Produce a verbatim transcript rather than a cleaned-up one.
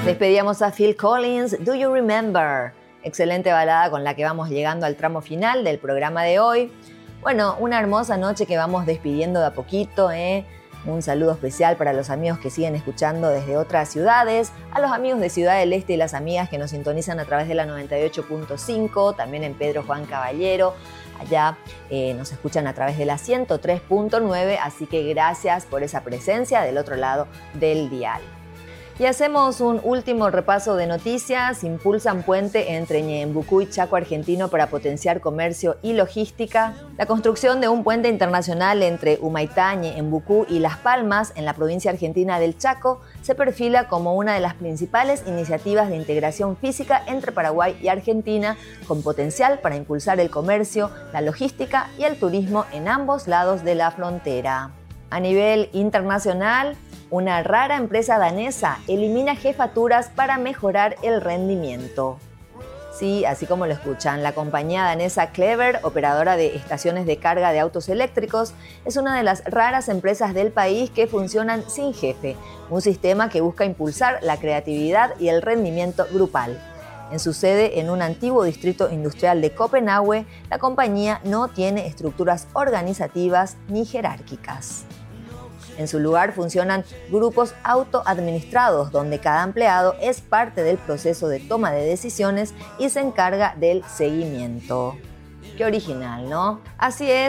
Despedíamos a Phil Collins, Do You Remember? Excelente balada con la que vamos llegando al tramo final del programa de hoy. Bueno, una hermosa noche que vamos despidiendo de a poquito, ¿eh? Un saludo especial para los amigos que siguen escuchando desde otras ciudades, a los amigos de Ciudad del Este y las amigas que nos sintonizan a través de la noventa y ocho punto cinco, también en Pedro Juan Caballero. Allá eh, nos escuchan a través de la ciento tres punto nueve, así que gracias por esa presencia del otro lado del dial. Y hacemos un último repaso de noticias. Impulsan puente entre Ñeembucú y Chaco argentino para potenciar comercio y logística. La construcción de un puente internacional entre Humaitá, Ñeembucú y Las Palmas, en la provincia argentina del Chaco, se perfila como una de las principales iniciativas de integración física entre Paraguay y Argentina, con potencial para impulsar el comercio, la logística y el turismo en ambos lados de la frontera. A nivel internacional, una rara empresa danesa elimina jefaturas para mejorar el rendimiento. Sí, así como lo escuchan, la compañía danesa Clever, operadora de estaciones de carga de autos eléctricos, es una de las raras empresas del país que funcionan sin jefe, un sistema que busca impulsar la creatividad y el rendimiento grupal. En su sede en un antiguo distrito industrial de Copenhague, la compañía no tiene estructuras organizativas ni jerárquicas. En su lugar funcionan grupos autoadministrados, donde cada empleado es parte del proceso de toma de decisiones y se encarga del seguimiento. Qué original, ¿no? Así es.